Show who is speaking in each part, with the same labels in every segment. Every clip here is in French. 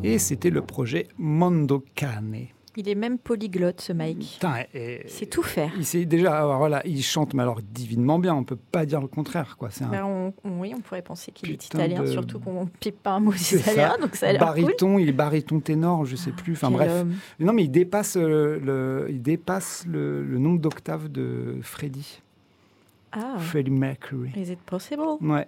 Speaker 1: Et c'était le projet Mondo Cane.
Speaker 2: Il est même polyglotte, ce Mike.
Speaker 1: Putain,
Speaker 2: il sait tout faire.
Speaker 1: Il sait déjà, alors voilà, il chante, mais alors divinement bien. On peut pas dire le contraire, quoi. C'est
Speaker 2: oui, on pourrait penser qu'il est
Speaker 1: putain
Speaker 2: italien, surtout qu'on ne pipe pas un mot italien,
Speaker 1: ça.
Speaker 2: donc ça a l'air
Speaker 1: baryton,
Speaker 2: cool.
Speaker 1: Il est baryton ténor, je sais plus. Enfin bref. Non, mais il dépasse le nombre d'octaves de Freddie.
Speaker 2: Ah.
Speaker 1: Freddie Mercury.
Speaker 2: Is it possible?
Speaker 1: Ouais.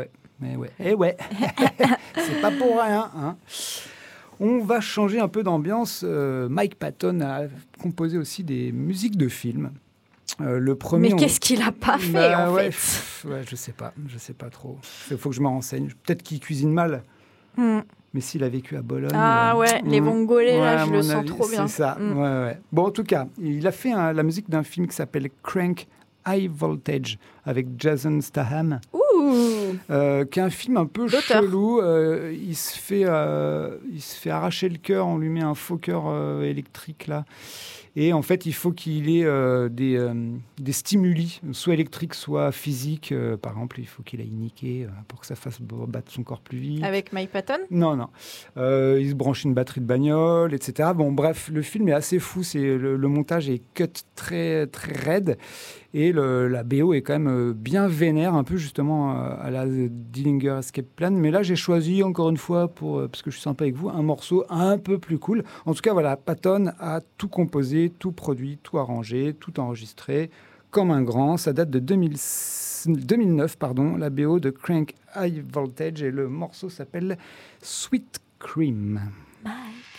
Speaker 1: C'est pas pour rien, hein. On va changer un peu d'ambiance. Mike Patton a composé aussi des musiques de films. Le premier,
Speaker 2: mais qu'est-ce qu'il a pas fait, en fait?
Speaker 1: Je sais pas trop. Il faut que je me renseigne. Peut-être qu'il cuisine mal. Mais s'il a vécu à Bologne...
Speaker 2: les Vongolais, là, je le sens trop bien.
Speaker 1: C'est ça, ouais. Bon, en tout cas, il a fait la musique d'un film qui s'appelle Crank High Voltage, avec Jason Statham. Qui est un film un peu chelou. Il se fait arracher le cœur, on lui met un faux cœur électrique là. Et en fait, il faut qu'il ait des stimuli, soit électriques, soit physiques. Par exemple, il faut qu'il aille niquer pour que ça fasse battre son corps plus vite.
Speaker 2: Avec Mike Patton ?
Speaker 1: Non. Il se branche une batterie de bagnole, etc. Bon, bref, le film est assez fou. Le montage est cut très, très raide. Et la BO est quand même bien vénère, un peu justement à la Dillinger Escape Plan. Mais là, j'ai choisi, encore une fois, parce que je suis sympa avec vous, un morceau un peu plus cool. En tout cas, voilà, Patton a tout composé, tout produit, tout arrangé, tout enregistré, comme un grand. Ça date de 2009, la BO de Crank High Voltage. Et le morceau s'appelle Sweet Cream.
Speaker 2: Bye.